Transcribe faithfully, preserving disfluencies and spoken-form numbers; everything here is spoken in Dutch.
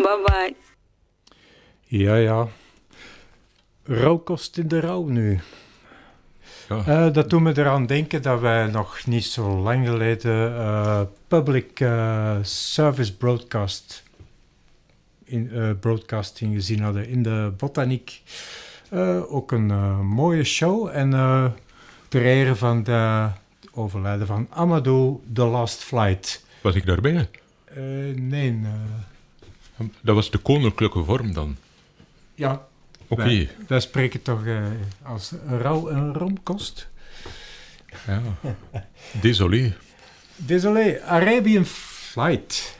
Bye bye. Ja, ja. Rouwkost in de rouw nu. Ja. Uh, dat doet me eraan denken dat wij nog niet zo lang geleden uh, public uh, service broadcast in, uh, broadcasting gezien hadden in de botaniek. Uh, ook een uh, mooie show en uh, ter ere van de overlijden van Amadou The Last Flight. Was ik daarbij? Uh, nee. Uh, dat was de koninklijke vorm dan? Ja. Oké. Okay. Wij, wij spreken toch uh, als rouw en romkost. Ja. Désolé. Désolé. Arabian Flight.